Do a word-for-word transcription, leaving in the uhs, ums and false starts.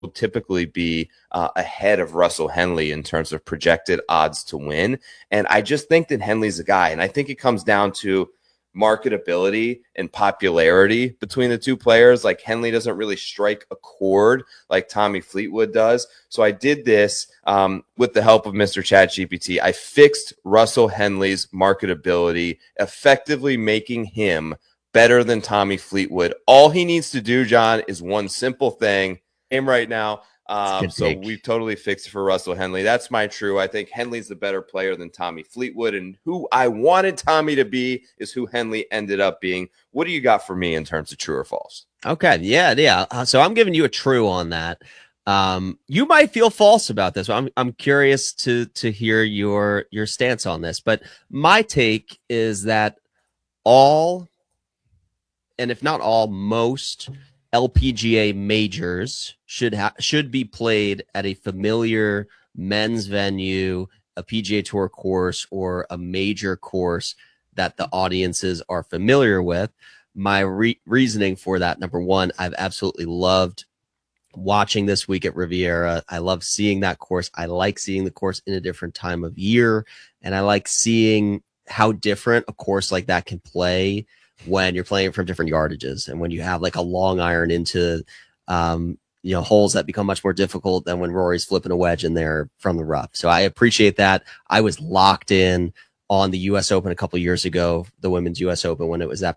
will typically be uh, ahead of Russell Henley in terms of projected odds to win. And I just think that Henley's a guy. And I think it comes down to marketability and popularity between the two players. Like Henley doesn't really strike a chord like Tommy Fleetwood does. So I did this um, with the help of Mister ChatGPT. I fixed Russell Henley's marketability, effectively making him better than Tommy Fleetwood. All he needs to do, John, is one simple thing. Him right now. Um, so take. We've totally fixed it for Russell Henley. That's my true. I think Henley's the better player than Tommy Fleetwood, and who I wanted Tommy to be is who Henley ended up being. What do you got for me in terms of true or false? Okay, yeah, yeah. Uh, so I'm giving you a true on that. Um, you might feel false about this. I'm I'm curious to to hear your your stance on this. But my take is that all, and if not all, most L P G A majors should ha- should be played at a familiar men's venue, a P G A Tour course, or a major course that the audiences are familiar with. My re- reasoning for that, number one, I've absolutely loved watching this week at Riviera. I love seeing that course. I like seeing the course in a different time of year, and I like seeing how different a course like that can play when you're playing from different yardages, and when you have like a long iron into, um, you know, holes that become much more difficult than when Rory's flipping a wedge in there from the rough. So I appreciate that. I was locked in on the U S Open a couple of years ago, the Women's U S Open, when it was at